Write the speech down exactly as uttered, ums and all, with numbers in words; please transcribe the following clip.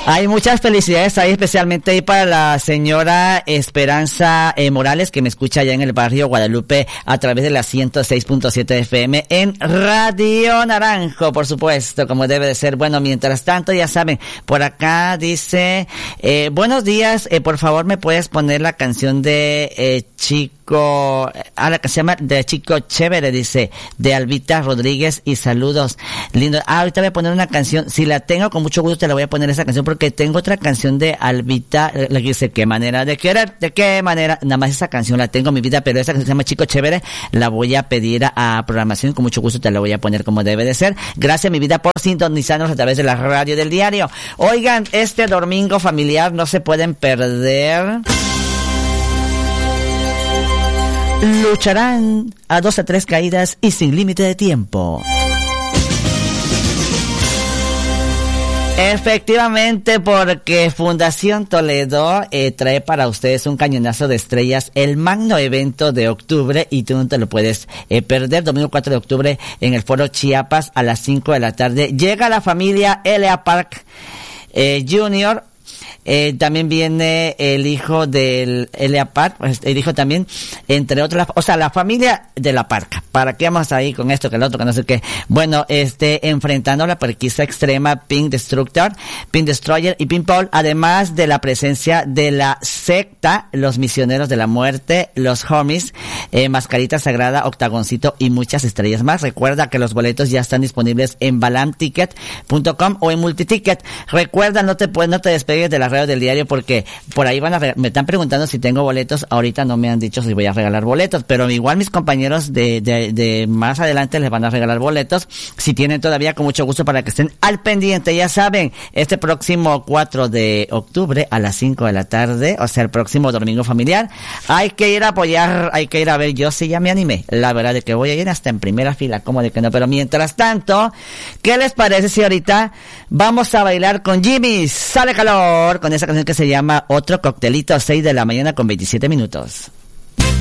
Hay muchas felicidades ahí, especialmente ahí para la señora Esperanza eh, Morales, que me escucha allá en el barrio Guadalupe a través de la ciento seis punto siete F M en Radio Naranjo, por supuesto, como debe de ser. Bueno, mientras tanto, ya saben, por acá dice, eh, buenos días, eh, por favor, ¿me puedes poner la canción de eh, Chico, ah, la que se llama de Chico Chévere, dice, de Albita Rodríguez, y saludos, lindo. Ah, ahorita voy a poner una canción, si la tengo, con mucho gusto te la voy a poner esa canción, porque tengo otra canción de Albita, le dice, qué manera de querer, de qué manera, nada más esa canción la tengo en mi vida, pero esa canción se llama Chico Chévere, la voy a pedir a, a programación, con mucho gusto te la voy a poner como debe de ser. Gracias, mi vida, por sintonizarnos a través de la radio del diario. Oigan, este domingo familiar no se pueden perder. Lucharán a dos a tres caídas y sin límite de tiempo. Efectivamente, porque Fundación Toledo eh, trae para ustedes un cañonazo de estrellas, el magno evento de octubre, y tú no te lo puedes eh, perder. Domingo cuatro de octubre en el Foro Chiapas a las cinco de la tarde. Llega la familia L A Park eh, Junior. Eh, también viene el hijo del L A Park, el hijo también, entre otras, o sea, la familia de la Parca. ¿Para qué vamos ahí con esto, que el otro, que no sé qué? Bueno, este, enfrentando a la parquista extrema Pink Destructor, Pink Destroyer y Pink Paul, además de la presencia de la secta, los misioneros de la muerte, los homies, eh, Mascarita Sagrada, Octagoncito y muchas estrellas más. Recuerda que los boletos ya están disponibles en balam ticket punto com o en Multiticket. Recuerda, no te puedes, no te despegues de la radio del diario, porque por ahí van a regalar, me están preguntando si tengo boletos. Ahorita no me han dicho si voy a regalar boletos, pero igual mis compañeros de, de, de más adelante les van a regalar boletos, si tienen todavía, con mucho gusto, para que estén al pendiente. Ya saben, este próximo cuatro de octubre a las cinco de la tarde, o sea, el próximo domingo familiar, hay que ir a apoyar, hay que ir a ver. Yo sí ya me animé, la verdad, de que voy a ir hasta en primera fila, como de que no, pero mientras tanto, ¿qué les parece si ahorita vamos a bailar con Jimmy? Sale calor, con esa canción que se llama Otro Coctelito, seis de la mañana con veintisiete minutos.